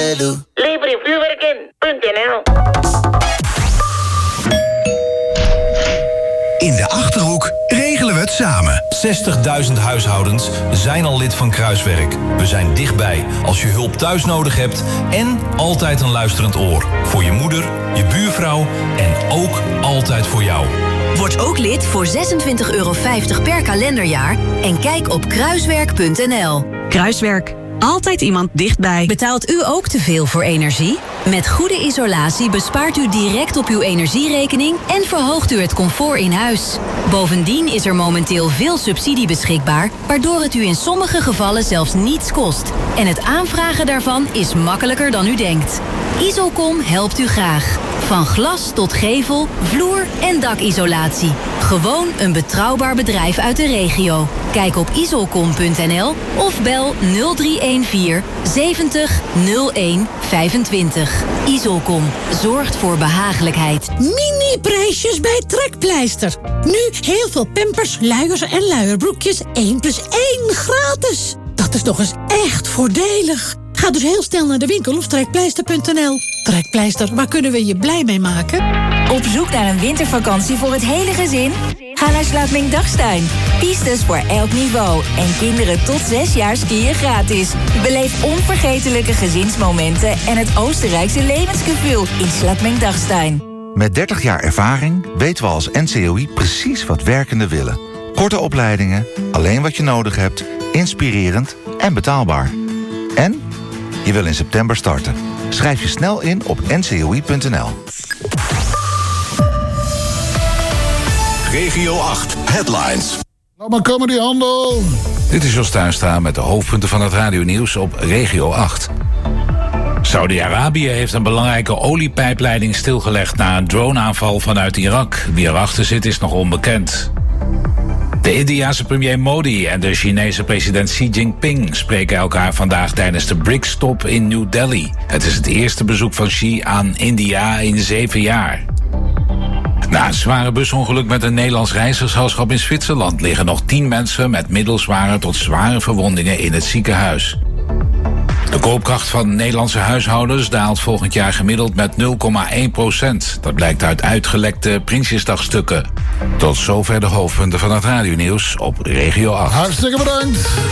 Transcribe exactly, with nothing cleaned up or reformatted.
Lelu. Lever je vuurwerk in punt n l. In de Achterhoek regelen we het samen. zestigduizend huishoudens zijn al lid van Kruiswerk. We zijn dichtbij als je hulp thuis nodig hebt en altijd een luisterend oor. Voor je moeder, je buurvrouw en ook altijd voor jou. Word ook lid voor zesentwintig euro vijftig per kalenderjaar en kijk op kruiswerk punt n l. Kruiswerk. Altijd iemand dichtbij. Betaalt u ook te veel voor energie? Met goede isolatie bespaart u direct op uw energierekening en verhoogt u het comfort in huis. Bovendien is er momenteel veel subsidie beschikbaar, waardoor het u in sommige gevallen zelfs niets kost. En het aanvragen daarvan is makkelijker dan u denkt. Isolcom helpt u graag. Van glas tot gevel, vloer en dakisolatie. Gewoon een betrouwbaar bedrijf uit de regio. Kijk op isolcom punt n l of bel nul drie een vier zeventig nul een vijfentwintig. Isolcom zorgt voor behagelijkheid. Mini-prijsjes bij Trekpleister. Nu heel veel pampers, luiers en luierbroekjes één plus één gratis. Dat is nog eens echt voordelig. Ga dus heel snel naar de winkel of trekpleister punt n l. Trekpleister, waar kunnen we je blij mee maken? Op zoek naar een wintervakantie voor het hele gezin? Ga naar Sluitmingdagstein. Pistes voor elk niveau. En kinderen tot zes jaar skiën gratis. Beleef onvergetelijke gezinsmomenten en het Oostenrijkse levensgevoel in Sluitmingdagstein. Met dertig jaar ervaring weten we als N C O I precies wat werkenden willen. Korte opleidingen, alleen wat je nodig hebt, inspirerend en betaalbaar. En je wil in september starten. Schrijf je snel in op n c o i punt n l. Regio acht Headlines. Nou, maar komen die handel. Dit is Jos Tuinstra met de hoofdpunten van het radionieuws op Regio acht. Saudi-Arabië heeft een belangrijke oliepijpleiding stilgelegd na een droneaanval vanuit Irak. Wie erachter zit is nog onbekend. De Indiase premier Modi en de Chinese president Xi Jinping spreken elkaar vandaag tijdens de B R I C S-top in New Delhi. Het is het eerste bezoek van Xi aan India in zeven jaar. Na een zware busongeluk met een Nederlands reisgezelschap in Zwitserland liggen nog tien mensen met middelzware tot zware verwondingen in het ziekenhuis. De koopkracht van Nederlandse huishoudens daalt volgend jaar gemiddeld met nul komma één procent. Dat blijkt uit uitgelekte Prinsjesdagstukken. Tot zover de hoofdpunten van het radionieuws op Regio acht. Hartstikke bedankt.